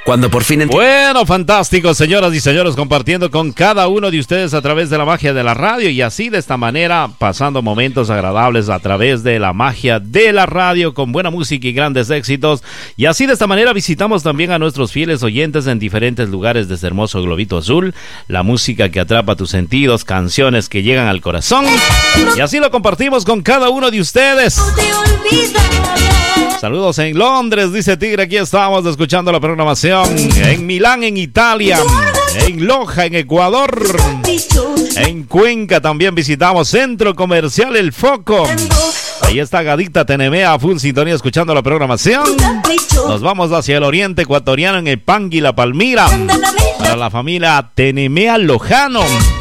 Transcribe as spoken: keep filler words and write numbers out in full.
Cuando por fin... Ent- bueno, fantástico, señoras y señores, compartiendo con cada uno de ustedes a través de la magia de la radio y así de esta manera pasando momentos agradables a través de la magia de la radio con buena música y grandes éxitos. Y así de esta manera visitamos también a nuestros fieles oyentes en diferentes lugares de este hermoso globito azul. La música que atrapa tus sentidos, canciones que llegan al corazón. Y así lo compartimos con cada uno de ustedes. Saludos en Londres, dice Tigre, aquí estamos escuchando la programación. En Milán, en Italia. En Loja, en Ecuador. En Cuenca también visitamos Centro Comercial El Foco. Ahí está Gadita Tenemea, full sintonía escuchando la programación. Nos vamos hacia el oriente ecuatoriano en el Pangui, La Palmira. Para la familia Tenemea Lojano.